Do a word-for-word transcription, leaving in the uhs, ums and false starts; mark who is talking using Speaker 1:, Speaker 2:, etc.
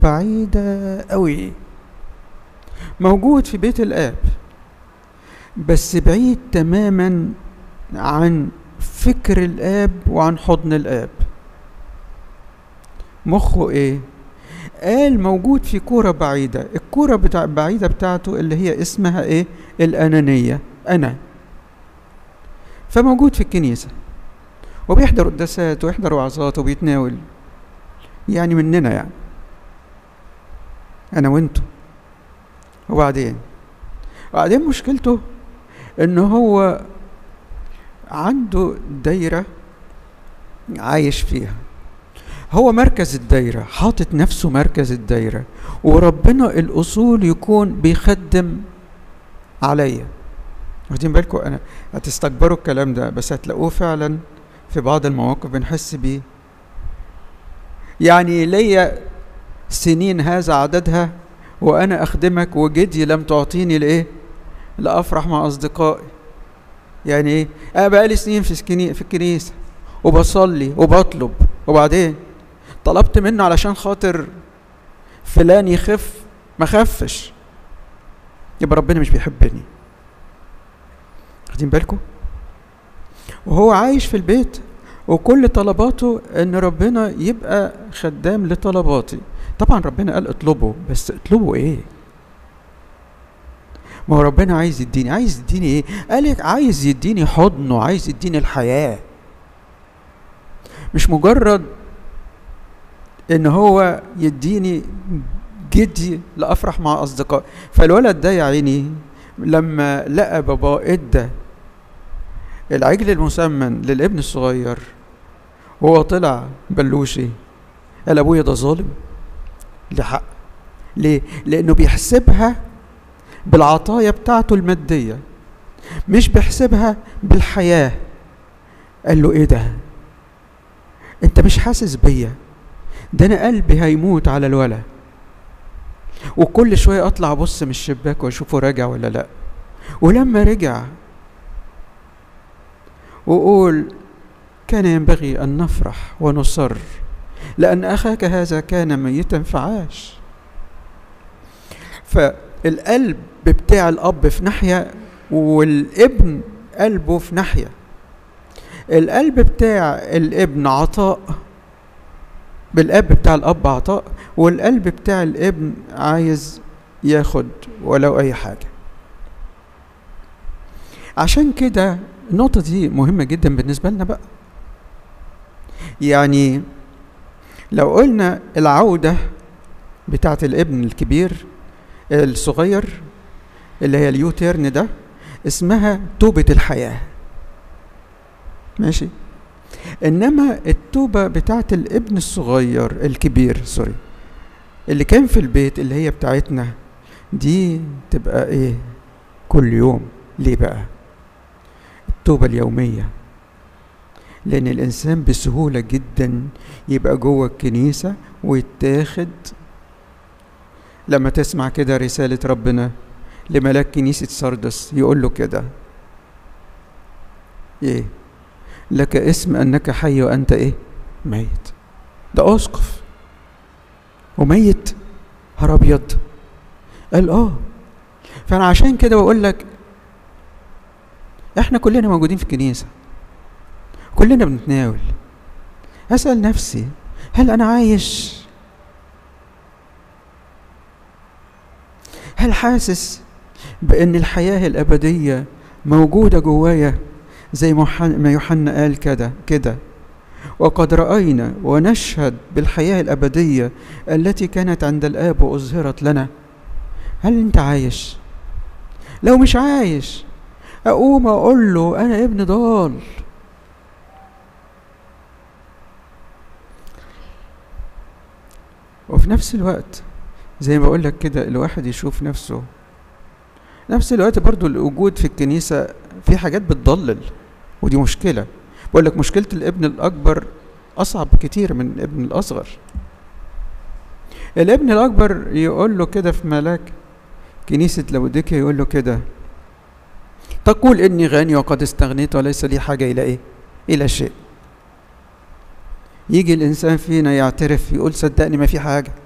Speaker 1: بعيدة قوي، موجود في بيت الآب بس بعيد تماما عن فكر الآب وعن حضن الآب. مخه ايه؟ قال موجود في كورة بعيدة، الكورة بتاع بعيدة بتاعته اللي هي اسمها ايه؟ الأنانية، أنا. فموجود في الكنيسة وبيحضر قداسات ويحضر وعظات وبيتناول، يعني مننا، يعني أنا وانتو. وبعدين وبعدين مشكلته إنه هو عنده دايرة عايش فيها، هو مركز الدايرة، حاطط نفسه مركز الدايرة، وربنا الأصول يكون بيخدم عليا. واخدين بالكم؟ أنا هتستكبروا الكلام ده بس هتلاقوه فعلا في بعض المواقف بنحس بيه. يعني ليا سنين هذا عددها وأنا أخدمك وجدي لم تعطيني لإيه؟ لأفرح مع أصدقائي. يعني إيه؟ أنا بقالي سنين في في الكنيسة وبصلي وبطلب، وبعدين طلبت منه علشان خاطر فلان يخف، ما خفش، يبقى ربنا مش بيحبني. واخدين بالكم؟ وهو عايش في البيت وكل طلباته ان ربنا يبقى خدام لطلباتي. طبعا ربنا قال اطلبوا، بس اطلبوا ايه؟ ما هو ربنا عايز يديني، عايز يديني ايه؟ قالك عايز يديني حضنه، عايز يديني الحياة، مش مجرد ان هو يديني جدي لأفرح مع أصدقائي. فالولد ده يا عيني لما لقى بابا ادى العجل المسمن للابن الصغير وهو طلع بلوشي، قال ابويا ده ظالم. لحق. ليه؟ لانه بيحسبها بالعطايا بتاعته المادية، مش بيحسبها بالحياة. قال له ايه ده؟ انت مش حاسس بيا؟ ده انا قلبي هيموت على الولد، وكل شوية اطلع ابص من الشباك واشوفه راجع ولا لا. ولما رجع وقول كان ينبغي ان نفرح ونصر لان اخاك هذا كان ميتا فعاش. فالقلب بتاع الاب في ناحية والابن قلبه في ناحية. القلب بتاع الابن عطاء، بالقلب بتاع الاب عطاء، والقلب بتاع الابن عايز ياخد ولو اي حاجة. عشان كده النقطة دي مهمة جدا بالنسبة لنا بقى. يعني لو قلنا العودة بتاعت الابن الكبير الصغير اللي هي اليوتيرن ده اسمها توبة الحياة، ماشي؟ انما التوبة بتاعت الابن الصغير الكبير سوري اللي كان في البيت اللي هي بتاعتنا دي تبقى ايه؟ كل يوم. ليه بقى؟ التوبة اليومية. لأن الإنسان بسهولة جدا يبقى جوه الكنيسة ويتاخد. لما تسمع كده رسالة ربنا لملاك كنيسة سردس يقول له كده إيه؟ لك اسم أنك حي وأنت إيه؟ ميت. ده أسقف وميت؟ هر أبيض. قال آه. فأنا عشان كده بقول لك احنا كلنا موجودين في الكنيسة، كلنا بنتناول. أسأل نفسي هل أنا عايش؟ هل حاسس بأن الحياة الأبدية موجودة جوايا زي ما يوحنا قال كده كده وقد رأينا ونشهد بالحياة الأبدية التي كانت عند الآب وأظهرت لنا؟ هل أنت عايش؟ لو مش عايش أقوم أقول له أنا ابن ضال. وفي نفس الوقت زي ما بقول لك كده الواحد يشوف نفسه. نفس الوقت برضو الوجود في الكنيسة في حاجات بتضلل، ودي مشكلة. بقول لك مشكلة الابن الأكبر أصعب كتير من الابن الأصغر. الابن الأكبر يقول له كده في ملاك كنيسة لوديكيا يقول له كده تقول إني غني وقد استغنيت وليس لي حاجة إلى إيه؟ إلى شيء. يجي الإنسان فينا يعترف يقول صدقني ما في حاجة،